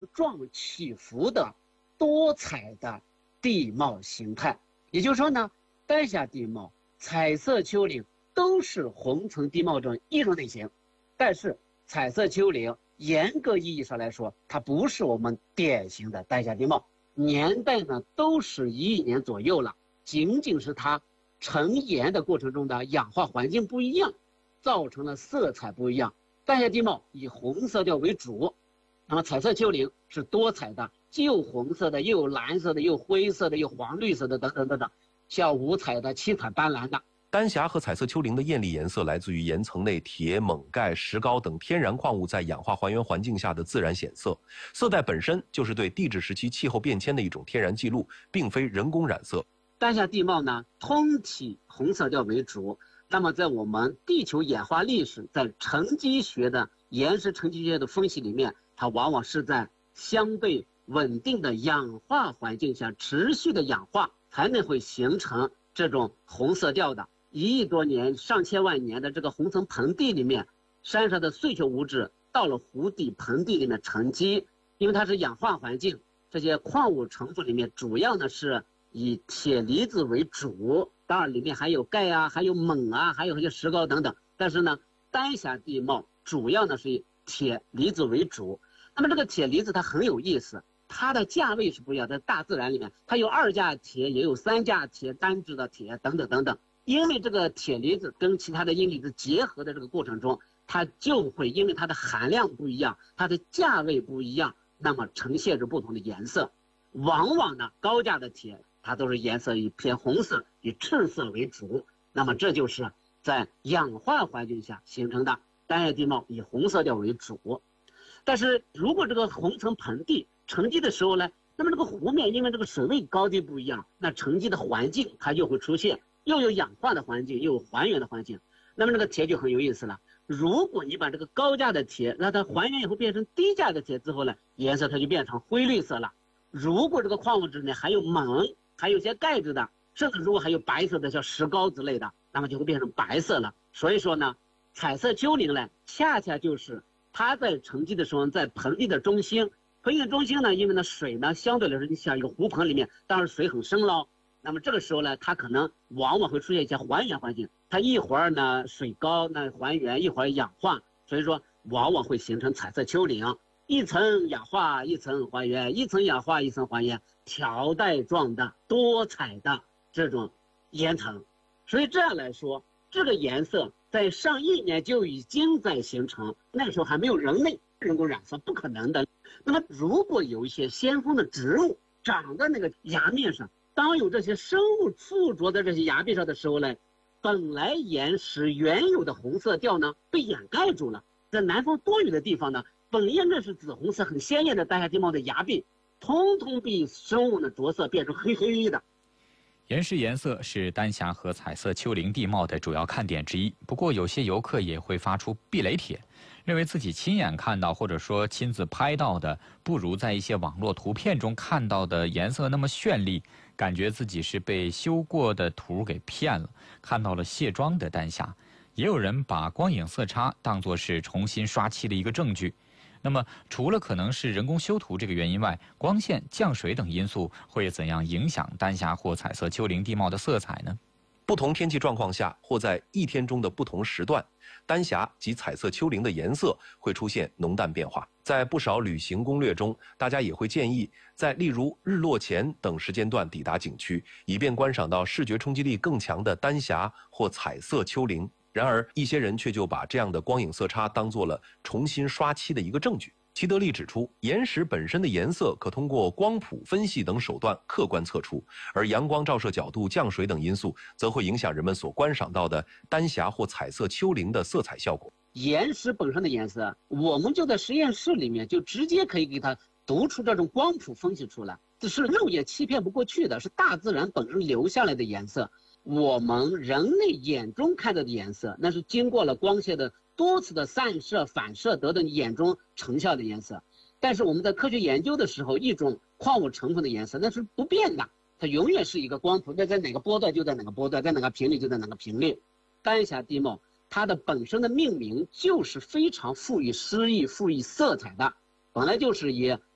状起伏的多彩的地貌形态。也就是说呢，丹霞地貌、彩色丘陵都是红层地貌中一种类型，但是彩色丘陵严格意义上来说，它不是我们典型的丹霞地貌，年代呢都是1亿年左右了，仅仅是它成岩的过程中的氧化环境不一样，造成了色彩不一样。丹霞地貌以红色调为主，那么彩色丘陵是多彩的，既有红色的，又有蓝色的，又有灰色的，又有黄绿色的，等等等等，像五彩的、七彩斑斓的。 丹霞和彩色丘陵的艳丽颜色来自于岩层内铁、锰、钙、石膏等天然矿物在氧化还原环境下的自然显色，色带本身就是对地质时期气候变迁的一种天然记录，并非人工染色。 丹霞地貌呢，通体红色调为主。那么在我们地球演化历史，在沉积学的岩石沉积学的分析里面，它往往是在相对稳定的氧化环境下持续的氧化，才能会形成这种红色调的。1亿多年、上千万年的这个红层盆地里面，山上的碎屑物质到了湖底盆地里面沉积，因为它是氧化环境，这些矿物成分里面主要呢是以铁离子为主，当然里面还有钙啊，还有锰啊，还有一些石膏等等。但是呢，丹霞地貌主要呢是以铁离子为主。那么这个铁离子它很有意思，它的价位是不一样的，在大自然里面它有2价铁，也有3价铁、单质的铁等等等等。因为这个铁离子跟其他的阴离子结合的这个过程中，它就会因为它的含量不一样，它的价位不一样，那么呈现出不同的颜色。往往呢，高价的铁它都是颜色以偏红色、以赤色为主。那么这就是在氧化环境下形成的丹霞地貌以红色调为主。但是如果这个红层盆地沉积的时候呢，那么这个湖面因为这个水位高低不一样，那沉积的环境它就会出现又有氧化的环境，又有还原的环境。那么这个铁就很有意思了。如果你把这个高价的铁让它还原以后变成低价的铁之后呢，颜色它就变成灰绿色了。如果这个矿物质呢还有锰，还有些钙质的，甚至如果还有白色的像石膏之类的，那么就会变成白色了。所以说呢，彩色丘陵呢恰恰就是它在沉积的时候，在盆地的中心，盆地的中心呢，因为呢水呢相对来说，你像一个湖盆里面，当然水很深了。那么这个时候呢，它可能往往会出现一些还原环境，它一会儿呢水高那还原，一会儿氧化，所以说往往会形成彩色丘陵，一层氧化一层还原，一层氧化一层还原，条带状的多彩的这种岩层。所以这样来说，这个颜色在上亿年就已经在形成，那个时候还没有人类人工染色，不可能的。那么如果有一些先锋的植物长在那个崖面上，当有这些生物附着在这些崖壁上的时候呢，本来岩石原有的红色调呢被掩盖住了。在南方多雨的地方呢，本应该是紫红色很鲜艳的丹霞地貌的崖壁，通通被生物的着色变成黑黑的。 岩石颜色是丹霞和彩色丘陵地貌的主要看点之一。不过有些游客也会发出避雷帖，认为自己亲眼看到或者说亲自拍到的，不如在一些网络图片中看到的颜色那么绚丽，感觉自己是被修过的图给骗了，看到了卸妆的丹霞。也有人把光影色差当作是重新刷漆的一个证据。那么除了可能是人工修图这个原因外，光线、降水等因素会怎样影响丹霞或彩色丘陵地貌的色彩呢？ 不同天气状况下，或在一天中的不同时段，丹霞及彩色丘陵的颜色会出现浓淡变化。在不少旅行攻略中，大家也会建议在例如日落前等时间段抵达景区，以便观赏到视觉冲击力更强的丹霞或彩色丘陵。然而一些人却就把这样的光影色差当作了重新刷漆的一个证据。齐德利指出，岩石本身的颜色可通过光谱分析等手段客观测出，而阳光照射角度、降水等因素则会影响人们所观赏到的丹霞或彩色丘陵的色彩效果。 岩石本身的颜色，我们就在实验室里面就直接可以给它读出这种光谱分析出来，这是肉眼欺骗不过去的，是大自然本身留下来的颜色。我们人类眼中看到的颜色，那是经过了光线的多次的散射、反射得到你眼中成像的颜色。但是我们在科学研究的时候，一种矿物成分的颜色那是不变的，它永远是一个光谱，那在哪个波段就在哪个波段，在哪个频率就在哪个频率。丹霞地貌它的本身的命名就是非常富于诗意、富于色彩的，本来就是以